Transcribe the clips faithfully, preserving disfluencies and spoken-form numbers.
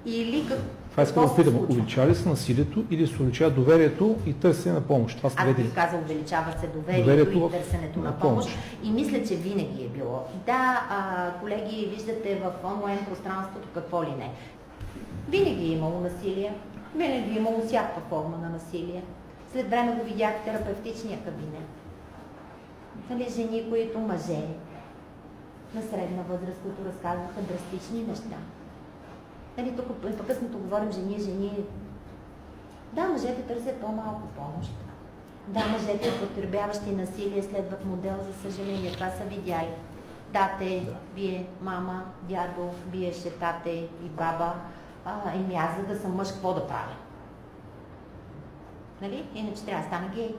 Или как, това искам да питам, увеличава ли се насилието или се увеличава доверието и търсене на помощ? Това Аз бих казал, увеличава се доверието, доверието и търсенето на помощ. помощ. И мисля, че винаги е било. Да, а, колеги, виждате в онлайн пространството какво ли не. Винаги е имало насилие, винаги е имало всяка форма на насилие. След време го видях в терапевтичния кабинет. Нали, жени, които мъже на средна възраст, които разказваха драстични неща. Нали, тук непрекъснато говорим жени, жени. Да, мъжете търсят по-малко помощ. Да, мъжете, потребяващи насилие, следват модел, за съжаление. Това са видяли. Тате, да. Бие мама, дядо, биеше тате и баба. А, еми аз, за да съм мъж, какво да правя? Нали? Иначе трябва да стана гей.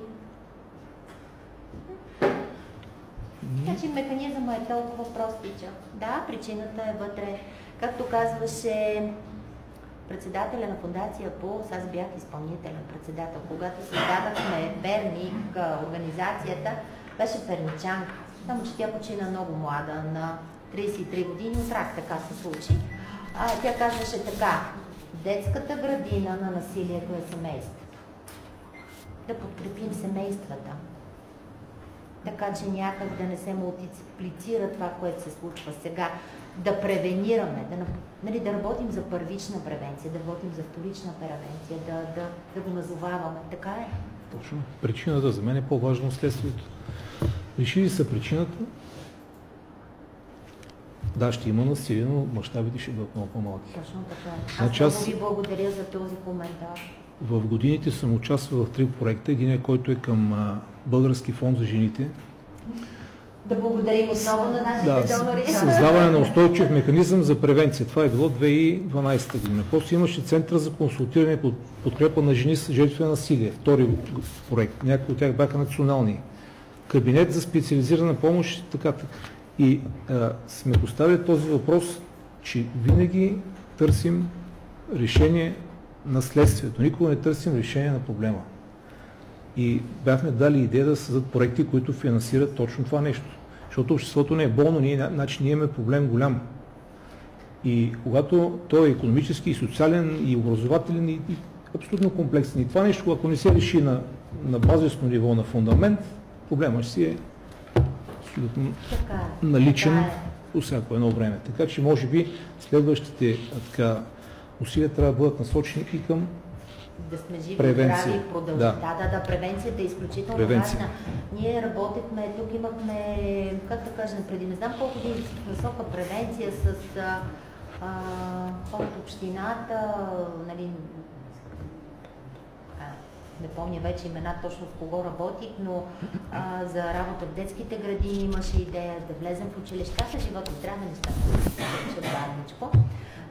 Значи механизъмът е толкова простичък. Да, причината е вътре. Както казваше председателя на фундация Пулс, аз бях изпълнителен председател. Когато създадахме Перник, организацията, беше перничанка. Само че тя почина много млада, на тридесет и три години, от рак, така се случи. А, тя казваше така: детската градина на насилието е семейството. Да подкрепим семействата, така че някак да не се мултиплицира това, което се случва сега. Да превенираме, да, нали, да работим за първична превенция, да работим за вторична превенция, да, да, да го назоваваме. Така е. Точно. Причината за мен е по-важно от следствието. Решили са причината. Да, ще има насилие, но мащабите ще бъдат много по-малки. Точно така е. Аз значи, много ви благодаря за този коментар. В годините съм участвал в три проекта. Един е, който е към а, Български фонд за жените. Да благодарим отново на нашите да, донори. Създаване на устойчив механизъм за превенция. Това е било две хиляди и дванадесета година. После имаше Център за консултиране и подкрепа на жени с жертви на насилие. Втори проект. Някои от тях бяха национални. Кабинет за специализирана помощ. Така, така. И а, сме поставили този въпрос, че винаги търсим решение на следствието. Никога не търсим решение на проблема. И бяхме дали идея да създадат проекти, които финансират точно това нещо. Защото обществото не е болно, ние, значи ние имаме проблем голям. И когато той е икономически, и социален, и образователен, и, и абсолютно комплексен. И това нещо, ако не се реши на, на базисно ниво, на фундамент, проблема ще си е абсолютно така, наличен така е. по всяко едно време. Така че може би следващите така, усилия трябва да бъдат насочени и към да сме живи, превенция. здрави и продължим. Да. да, да, да, превенцията е изключително превенция. важна. Ние работихме, тук имахме, как да кажем, преди не знам колко години висока превенция с а, а, от общината, нали, а, не помня вече имена точно с кого работих, но а, за работа в детските градини имаше идея да влезем в училищата, живота здраве нещата, ще бавничко.